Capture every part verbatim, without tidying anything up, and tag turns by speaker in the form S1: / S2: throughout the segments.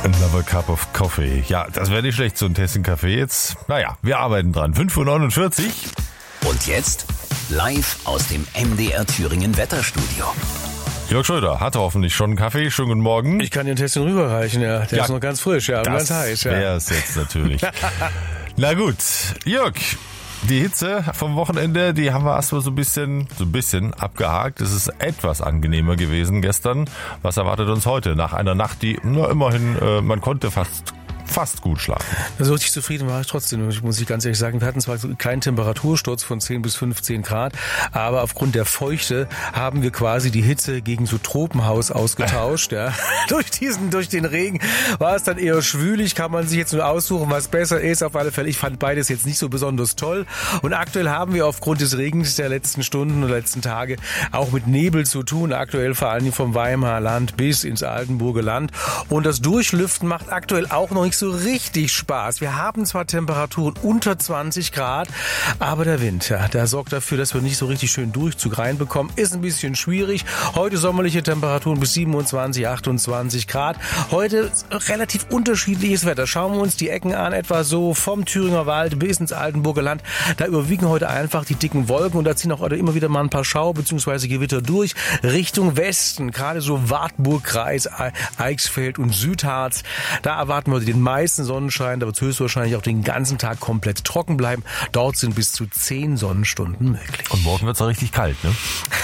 S1: Another cup of coffee. Ja, das wäre nicht schlecht, so ein Tässchen Kaffee jetzt. Naja, wir arbeiten dran. fünf Uhr neunundvierzig.
S2: Und jetzt live aus dem M D R Thüringen Wetterstudio.
S1: Jörg Schröder hatte hoffentlich schon einen Kaffee. Schönen guten Morgen.
S3: Ich kann den Tässchen rüberreichen, ja. Der
S1: ja,
S3: ist noch ganz frisch, ja, und ganz heiß. Ja.
S1: Das wäre es jetzt natürlich. Na gut, Jörg. Die Hitze vom Wochenende, die haben wir erstmal so ein bisschen, so ein bisschen abgehakt. Es ist etwas angenehmer gewesen gestern. Was erwartet uns heute? Nach einer Nacht, die, na, immerhin, äh, man konnte fast fast gut schlafen.
S3: So richtig zufrieden war ich trotzdem, muss ich ganz ehrlich sagen. Wir hatten zwar keinen Temperatursturz von zehn bis fünfzehn Grad, aber aufgrund der Feuchte haben wir quasi die Hitze gegen so Tropenhaus ausgetauscht. Ja. durch diesen, durch den Regen war es dann eher schwülig, kann man sich jetzt nur aussuchen, was besser ist. Auf alle Fälle, ich fand beides jetzt nicht so besonders toll. Und aktuell haben wir aufgrund des Regens der letzten Stunden und letzten Tage auch mit Nebel zu tun. Aktuell vor allem vom Weimarer Land bis ins Altenburger Land. Und das Durchlüften macht aktuell auch noch nicht so richtig Spaß. Wir haben zwar Temperaturen unter zwanzig Grad, aber der Wind, ja, der sorgt dafür, dass wir nicht so richtig schön Durchzug reinbekommen. Ist ein bisschen schwierig. Heute sommerliche Temperaturen bis siebenundzwanzig, achtundzwanzig Grad. Heute relativ unterschiedliches Wetter. Schauen wir uns die Ecken an, etwa so vom Thüringer Wald bis ins Altenburger Land. Da überwiegen heute einfach die dicken Wolken und da ziehen auch immer wieder mal ein paar Schau- bzw. Gewitter durch Richtung Westen. Gerade so Wartburgkreis, Eichsfeld und Südharz. Da erwarten wir den meisten Sonnenschein, da wird es höchstwahrscheinlich auch den ganzen Tag komplett trocken bleiben. Dort sind bis zu zehn Sonnenstunden möglich.
S1: Und morgen wird es auch richtig kalt, ne?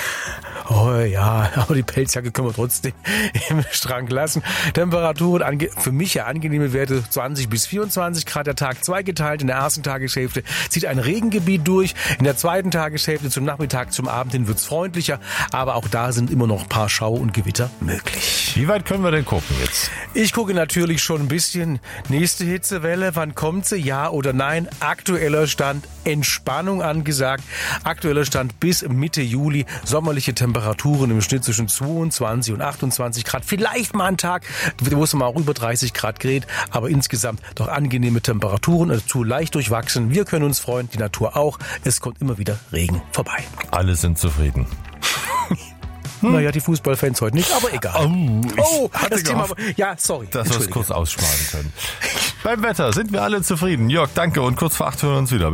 S3: Oh ja, aber die Pelzjacke können wir trotzdem im Schrank lassen. Temperaturen, für mich ja angenehme Werte, zwanzig bis vierundzwanzig Grad, der Tag zweigeteilt. In der ersten Tageshälfte zieht ein Regengebiet durch. In der zweiten Tageshälfte zum Nachmittag, zum Abend hin wird es freundlicher. Aber auch da sind immer noch ein paar Schau- und Gewitter möglich.
S1: Wie weit können wir denn gucken jetzt?
S3: Ich gucke natürlich schon ein bisschen. Nächste Hitzewelle, wann kommt sie? Ja oder nein? Aktueller Stand, Entspannung angesagt. Aktueller Stand bis Mitte Juli, sommerliche Temperaturen im Schnitt zwischen zweiundzwanzig und achtundzwanzig Grad. Vielleicht mal ein Tag, wo es mal auch über dreißig Grad gerät, aber insgesamt doch angenehme Temperaturen, dazu leicht durchwachsen. Wir können uns freuen, die Natur auch. Es kommt immer wieder Regen vorbei.
S1: Alle sind zufrieden.
S3: Hm. Naja, die Fußballfans heute nicht, aber egal.
S1: Oh,
S3: oh das Thema. Ja, sorry.
S1: Dass wir es kurz aussparen können. Beim Wetter sind wir alle zufrieden. Jörg, danke und kurz vor acht hören wir uns wieder.